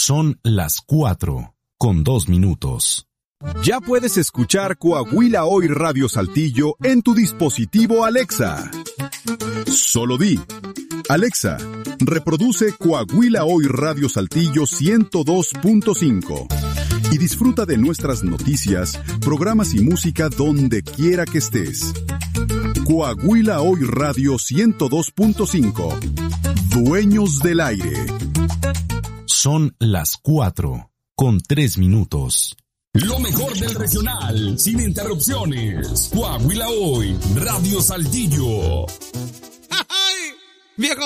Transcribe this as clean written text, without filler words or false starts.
Son las 4:02. Ya puedes escuchar Coahuila Hoy Radio Saltillo en tu dispositivo Alexa. Solo di: Alexa, reproduce Coahuila Hoy Radio Saltillo 102.5 y disfruta de nuestras noticias, programas y música donde quiera que estés. Coahuila Hoy Radio 102.5. Dueños del aire. Son las 4:03. Lo mejor del regional, sin interrupciones. Coahuila Hoy, Radio Saltillo. ¡Ay, viejo!